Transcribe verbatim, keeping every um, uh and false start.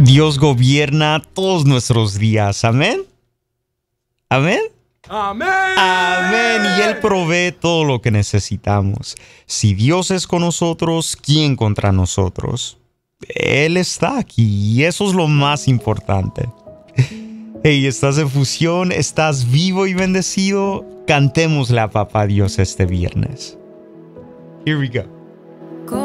Dios gobierna todos nuestros días. Amén. Amén. Amén. Amén. Y Él provee todo lo que necesitamos. Si Dios es con nosotros, ¿quién contra nosotros? Él está aquí y eso es lo más importante. Hey, estás en Fusión, estás vivo y bendecido. Cantémosle a Papá Dios este viernes. Here we go.